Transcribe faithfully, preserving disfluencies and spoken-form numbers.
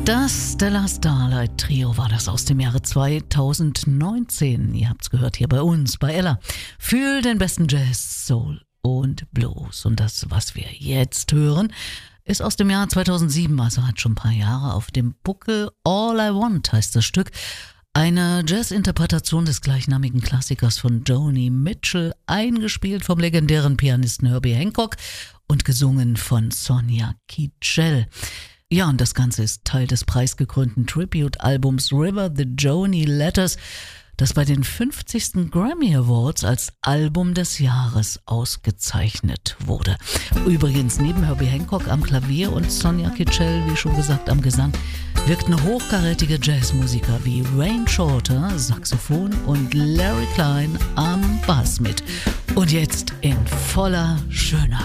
Das Stella Starlight Trio war das aus dem Jahre zweitausendneunzehn. Ihr habt's gehört hier bei uns, bei Ella. Für den besten Jazz, Soul und Blues. Und das, was wir jetzt hören, ist aus dem Jahr zweitausendsieben, also hat schon ein paar Jahre auf dem Buckel. All I Want heißt das Stück. Eine Jazz-Interpretation des gleichnamigen Klassikers von Joni Mitchell, eingespielt vom legendären Pianisten Herbie Hancock und gesungen von Sonia Kitschel. Ja, und das Ganze ist Teil des preisgekrönten Tribute-Albums River the Joni Letters, das bei den fünfzigsten Grammy Awards als Album des Jahres ausgezeichnet wurde. Übrigens, neben Herbie Hancock am Klavier und Sonia Kitschel, wie schon gesagt, am Gesang, wirkten hochkarätige Jazzmusiker wie Wayne Shorter, Saxophon und Larry Klein am Bass mit. Und jetzt in voller Schönheit.